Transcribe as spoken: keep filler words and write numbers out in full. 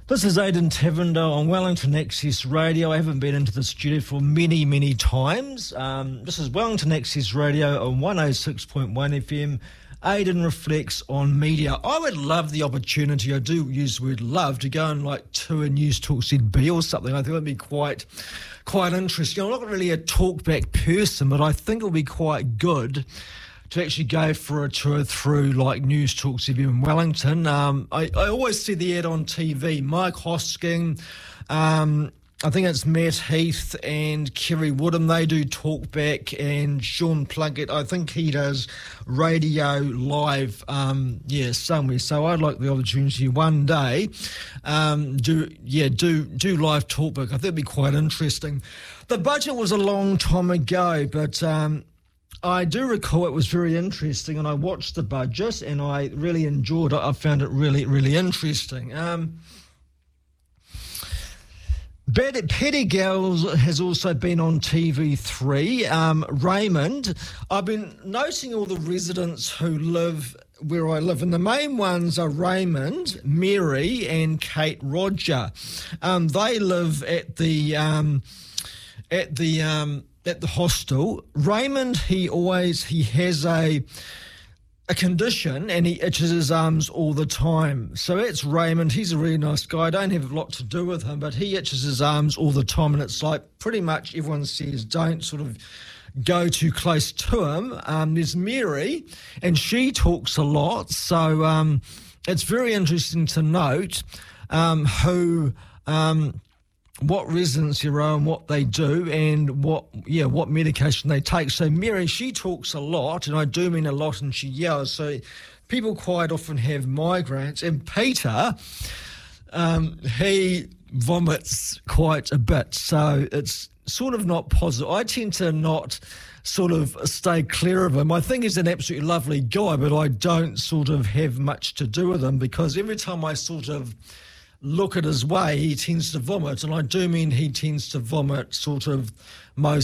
This is Aidan Tevender on Wellington Access Radio. I haven't been into the studio for many, many times. Um, this is Wellington Access Radio on one oh six point one F M. Aidan reflects on media. I would love the opportunity, I do use the word love, to go and like tour a News Talk Z B or something. I think it would be quite, quite interesting. I'm not really a talkback person, but I think it would be quite good to actually go for a tour through like News Talk Z B in Wellington. Um, I, I always see the ad on T V. Mike Hosking, um, I think it's Matt Heath and Kerry Woodham. They do talkback, and Sean Plunkett, I think he does radio live, um, yeah, somewhere. So I'd like the opportunity one day, um, do yeah, do do live talkback. I think it'd be quite interesting. The budget was a long time ago, but Um, I do recall it was very interesting, and I watched the budget and I really enjoyed it. I found it really, really interesting. Um, Petty Gals has also been on T V three. Um, Raymond, I've been noticing all the residents who live where I live, and the main ones are Raymond, Mary and Kate Roger. Um, they live at the... Um, at the... Um, at the hostel. Raymond, he always, he has a a condition and he itches his arms all the time. So that's Raymond. He's a really nice guy. I don't have a lot to do with him, but he itches his arms all the time, and it's like pretty much everyone says don't sort of go too close to him. Um, there's Mary, and she talks a lot, so um, it's very interesting to note um, who... Um, what residents are and what they do and what yeah what medication they take. So Mary, she talks a lot, and I do mean a lot, and she yells. So people quite often have migraines. And Peter, um, he vomits quite a bit, so it's sort of not positive. I tend to not sort of stay clear of him. I think he's an absolutely lovely guy, but I don't sort of have much to do with him, because every time I sort of look at his way, he tends to vomit, and I do mean he tends to vomit sort of most